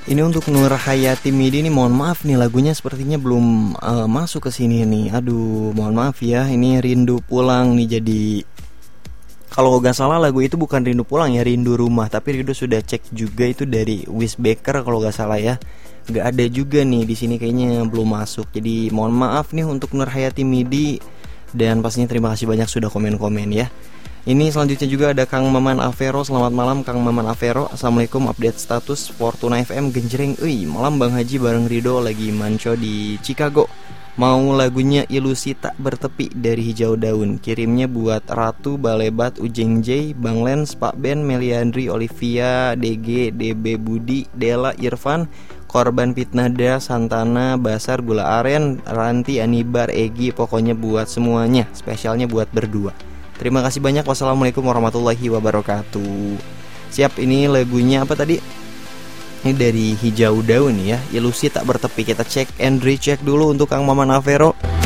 Ini untuk Nur Hayati Midi nih, mohon maaf nih lagunya sepertinya belum masuk ke sini nih. Aduh, mohon maaf ya. Ini Rindu Pulang nih, jadi kalau gak salah lagu itu bukan Rindu Pulang ya, Rindu Rumah. Tapi Rindu sudah cek juga itu dari Wis Baker kalau gak salah ya. Gak ada juga nih di sini, kayaknya belum masuk. Jadi mohon maaf nih untuk Nur Hayati Midi. Dan pastinya terima kasih banyak sudah komen-komen ya. Ini selanjutnya juga ada Kang Maman Avero. Selamat malam Kang Maman Avero. Assalamualaikum, update status Fortuna FM genjreng. Malam Bang Haji bareng Rido lagi manco di Chicago. Mau lagunya Ilusi Tak Bertepi dari Hijau Daun. Kirimnya buat Ratu, Balebat, Ujeng J, Bang Lens, Pak Ben, Meliandri, Olivia, DG, DB Budi, Dela, Irfan, Korban Fitnada, Santana, Basar, Gula Aren, Ranti, Anibar, Egi. Pokoknya buat semuanya, spesialnya buat berdua. Terima kasih banyak. Wassalamualaikum warahmatullahi wabarakatuh. Siap, ini lagunya apa tadi? Ini dari Hijau Daun ya, Ilusi Tak Bertepi. Kita cek and recheck dulu untuk Kang Maman Avero.